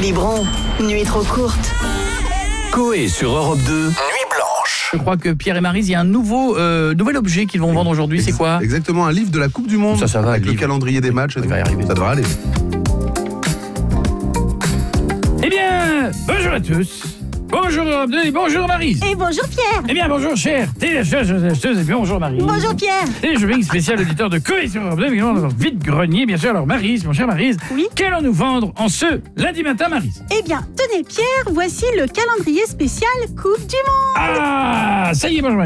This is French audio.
biberon, nuit trop courte. Coé sur Europe 2, Nuit Blanche. Je crois que Pierre et Maryse, il y a un nouvel objet qu'ils vont vendre aujourd'hui, c'est quoi? Exactement, un livre de la Coupe du Monde. Ça va, avec le livre. calendrier des matchs. On va y arriver. Ça devrait aller. Eh bien, bonjour à tous. Bonjour Europe 2 et bonjour Maryse. Et bonjour Pierre. Eh bien, bonjour chers téléspectateurs et bonjour Maryse. Bonjour Pierre. Téléjournée spécial auditeur de Coé sur Europe 2, évidemment dans notre vide-grenier, bien sûr. Alors Maryse, mon cher Maryse, Oui. qu'allons-nous vendre en ce lundi matin, Maryse? Eh bien, tenez Pierre, voici le calendrier spécial Coupe du Monde. Ah, ça y est, bonjour Maryse.